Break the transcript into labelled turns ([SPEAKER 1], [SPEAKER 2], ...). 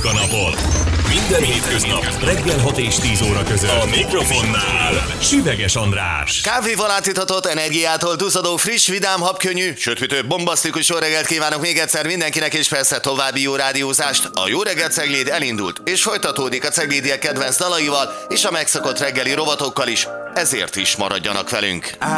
[SPEAKER 1] a napot. Minden hétköznap reggel 6 és 10 óra között a mikrofonnál Süveges András.
[SPEAKER 2] Kávéval átitatott, energiától duzzadó, friss, vidám, habkönnyű, sötütő, bombasztikus jó reggelt kívánok még egyszer mindenkinek, és persze további jó rádiózást. A Jó reggelt Cegléd elindult, és folytatódik a ceglédiek kedvenc dalaival, és a megszokott reggeli rovatokkal is, ezért is maradjanak velünk.